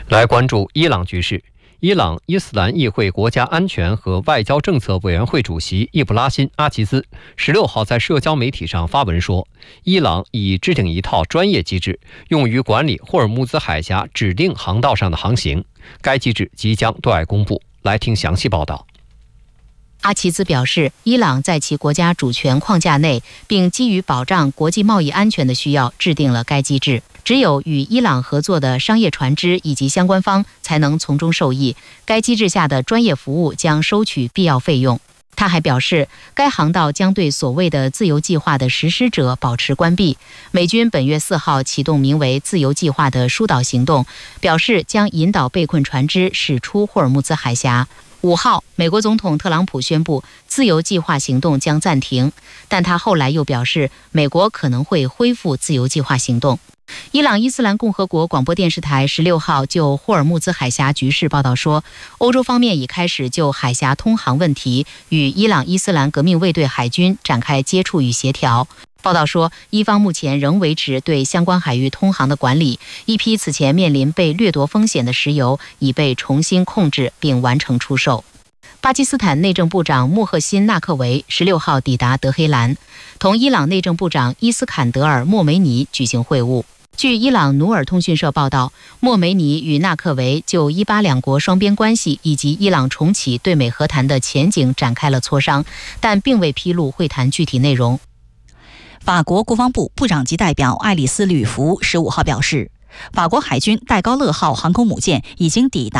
来关注伊朗局势。伊朗伊斯兰议会国家安全和外交政策委员会主席易卜拉欣·阿齐兹16号在社交媒体上发文说，伊朗已制定一套专业机制，用于管理霍尔木兹海峡指定航道上的航行。该机制即将对外公布。来听详细报道。 阿齐兹表示，伊朗在其国家主权框架内，并基于保障国际贸易安全的需要，制定了该机制。只有与伊朗合作的商业船只以及相关方才能从中受益。该机制下的专业服务将收取必要费用。他还表示，该航道将对所谓的自由计划的实施者保持关闭。美军本月4号启动名为自由计划的疏导行动，表示将引导被困船只驶出霍尔木兹海峡。5号，美国总统特朗普宣布自由计划行动将暂停，但他后来又表示，美国可能会恢复自由计划行动。伊朗伊斯兰共和国广播电视台16号就霍尔木兹海峡局势报道说，欧洲方面已开始就海峡通航问题与伊朗伊斯兰革命卫队海军展开接触与协调。报道说，伊方目前仍维持对相关海域通航的管理，一批此前面临被掠夺风险的石油已被重新控制并完成出售。巴基斯坦内政部长穆赫辛·纳克维16号抵达德黑兰，同伊朗内政部长伊斯坎德尔·莫梅尼举行会晤。据伊朗努尔通讯社报道，莫梅尼与纳克维就18两国双边关系以及伊朗重启对美和谈的前景展开了磋商，但并未披露会谈具体内容。 法国国防部部长级代表爱丽丝·吕弗15号表示，法国海军戴高乐号航空母舰已经抵达